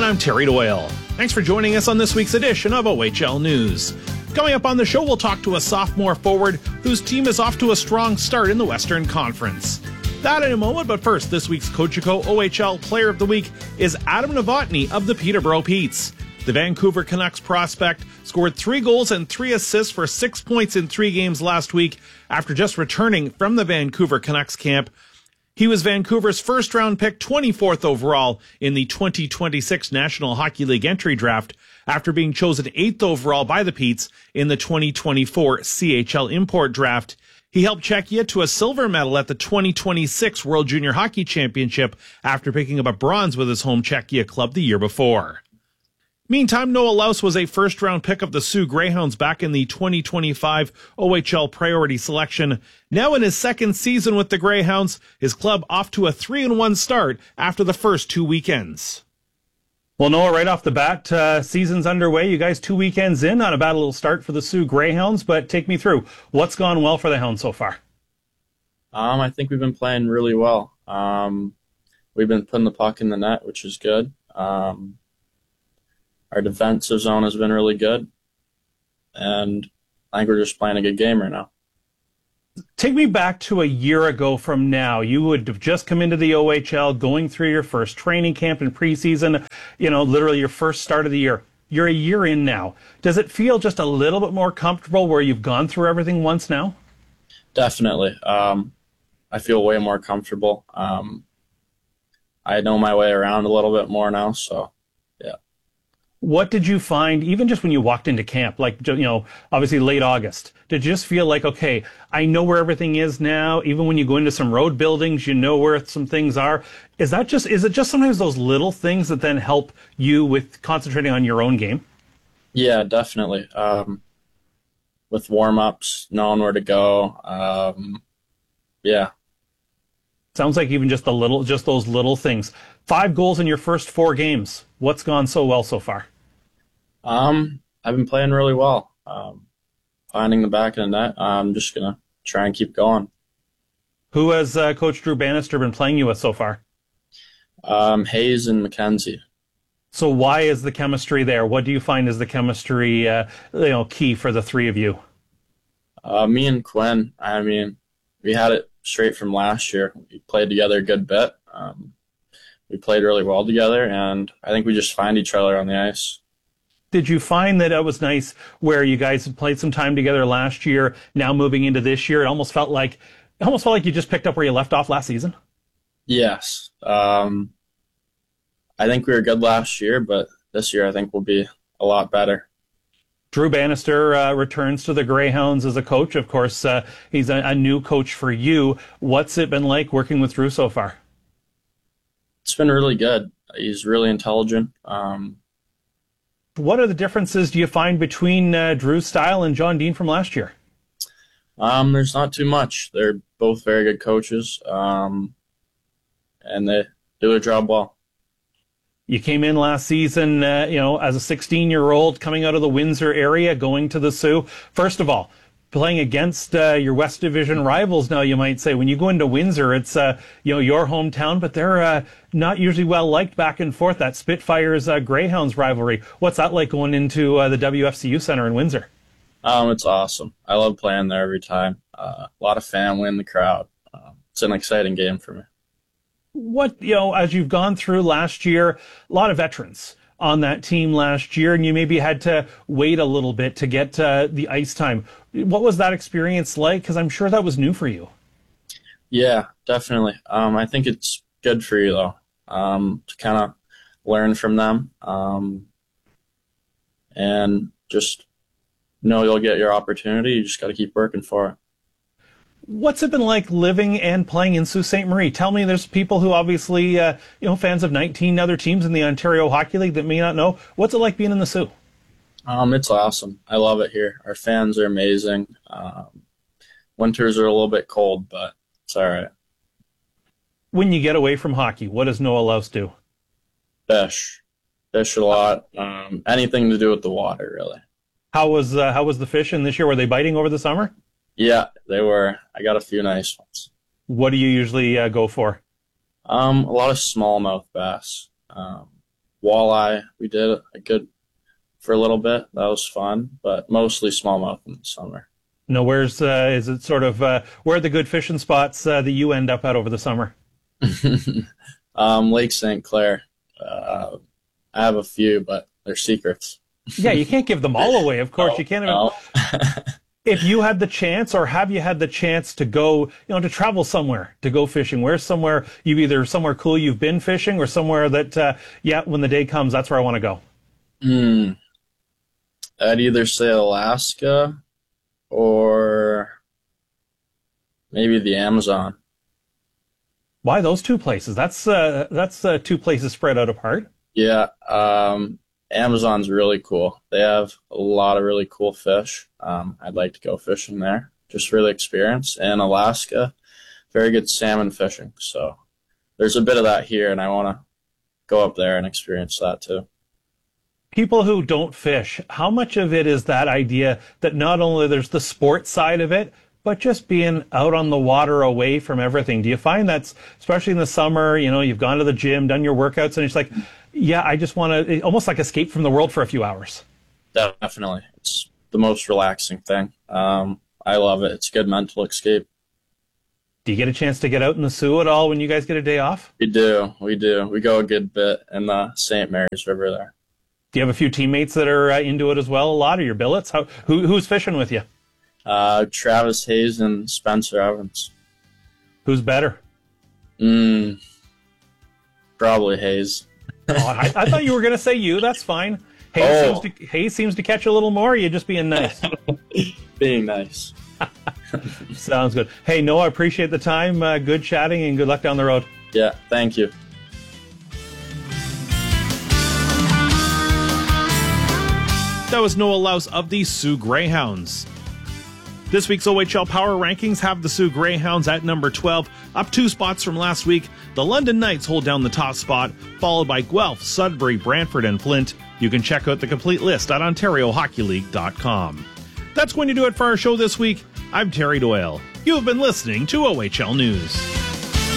I'm Terry Doyle. Thanks for joining us on this week's edition of OHL News. Coming up on the show, we'll talk to a sophomore forward whose team is off to a strong start in the Western Conference. That in a moment, but first, this week's Cogeco OHL Player of the Week is Adam Novotny of the Peterborough Petes. The Vancouver Canucks prospect scored 3 goals and 3 assists for 6 points in 3 games last week after just returning from the Vancouver Canucks camp. He was Vancouver's first-round pick, 24th overall in the 2026 National Hockey League entry draft after being chosen 8th overall by the Petes in the 2024 CHL import draft. He helped Czechia to a silver medal at the 2026 World Junior Hockey Championship after picking up a bronze with his home Czechia club the year before. Meantime, Noah Laus was a first-round pick of the Sioux Greyhounds back in the 2025 OHL priority selection. Now in his second season with the Greyhounds, his club off to a 3-1 start after the first 2 weekends. Well, Noah, right off the bat, season's underway. You guys 2 weekends in, not a bad little start for the Sioux Greyhounds, but take me through. What's gone well for the Hounds so far? I think we've been playing really well. We've been putting the puck in the net, which is good. Our defensive zone has been really good, and I think we're just playing a good game right now. Take me back to a year ago from now. You would have just come into the OHL, going through your first training camp and preseason, literally your first start of the year. You're a year in now. Does it feel just a little bit more comfortable where you've gone through everything once now? Definitely. I feel way more comfortable. I know my way around a little bit more now, so yeah. What did you find, even just when you walked into camp, obviously late August? Did you just feel like, okay, I know where everything is now? Even when you go into some road buildings, you know where some things are. Is it just sometimes those little things that then help you with concentrating on your own game? Yeah, definitely. With warm-ups, knowing where to go. Yeah. Sounds like even just those little things. 5 goals in your first 4 games. What's gone so well so far? I've been playing really well. Finding the back of the net. I'm just gonna try and keep going. Who has Coach Drew Bannister been playing you with so far? Hayes and McKenzie. So why is the chemistry there? What do you find is the chemistry key for the three of you? Me and Quinn. We had it straight from last year. We played together a good bit. We played really well together, and I think we just find each other on the ice. Did you find that it was nice where you guys had played some time together last year, now moving into this year? It almost felt like you just picked up where you left off last season? Yes. I think we were good last year, but this year I think we'll be a lot better. Drew Bannister returns to the Greyhounds as a coach. Of course, he's a new coach for you. What's it been like working with Drew so far? It's been really good. He's really intelligent. What are the differences do you find between Drew's style and John Dean from last year? There's not too much. They're both very good coaches, and they do their job well. You came in last season, as a 16-year-old coming out of the Windsor area, going to the Sioux. First of all, playing against your West Division rivals now, you might say. When you go into Windsor, it's your hometown, but they're not usually well liked back and forth. That Spitfires Greyhounds rivalry. What's that like going into the WFCU Center in Windsor? It's awesome. I love playing there every time. A lot of family in the crowd. It's an exciting game for me. What, as you've gone through last year, a lot of veterans on that team last year, and you maybe had to wait a little bit to get the ice time. What was that experience like? Because I'm sure that was new for you. Yeah, definitely. I think it's good for you, though, to kind of learn from them and just know you'll get your opportunity. You just got to keep working for it. What's it been like living and playing in Sault Ste. Marie? Tell me, there's people who obviously, fans of 19 other teams in the Ontario Hockey League that may not know. What's it like being in the Sault? It's awesome. I love it here. Our fans are amazing. Winters are a little bit cold, but it's all right. When you get away from hockey, what does Noah Laus do? Fish a lot. Anything to do with the water, really. How was the fishing this year? Were they biting over the summer? Yeah, they were. I got a few nice ones. What do you usually go for? A lot of smallmouth bass. walleye. We did a good for a little bit. That was fun, but mostly smallmouth in the summer. No, where's is it sort of where are the good fishing spots that you end up at over the summer? Lake St. Clair. I have a few, but they're secrets. Yeah, you can't give them all away. Of course, you can't. No. If you had the chance, or have you had the chance to go, to travel somewhere, to go fishing? Where's somewhere you've either somewhere cool you've been fishing, or somewhere that, when the day comes, that's where I want to go? I'd either say Alaska or maybe the Amazon. Why those two places? That's two places spread out apart. Yeah, Amazon's really cool. They have a lot of really cool fish. I'd like to go fishing there, just for the experience. And Alaska, very good salmon fishing. So there's a bit of that here, and I want to go up there and experience that too. People who don't fish, how much of it is that idea that not only there's the sport side of it, but just being out on the water away from everything? Do you find that's, especially in the summer, you've gone to the gym, done your workouts, and it's like, yeah, I just want to almost like escape from the world for a few hours? Definitely. It's the most relaxing thing. I love it. It's a good mental escape. Do you get a chance to get out in the Soo at all when you guys get a day off? We do. We go a good bit in the St. Mary's River there. Do you have a few teammates that are into it as well? A lot of your billets? Who's fishing with you? Travis Hayes and Spencer Evans. Who's better? Probably Hayes. I thought you were going to say you. That's fine. Hayes seems to catch a little more. Or are you just being nice? Being nice. Sounds good. Hey, Noah, I appreciate the time. Good chatting, and good luck down the road. Yeah, thank you. That was Noah Louse of the Soo Greyhounds. This week's OHL Power Rankings have the Soo Greyhounds at number 12, up 2 spots from last week. The London Knights hold down the top spot, followed by Guelph, Sudbury, Brantford, and Flint. You can check out the complete list at OntarioHockeyLeague.com. That's going to do it for our show this week. I'm Terry Doyle. You have been listening to OHL News.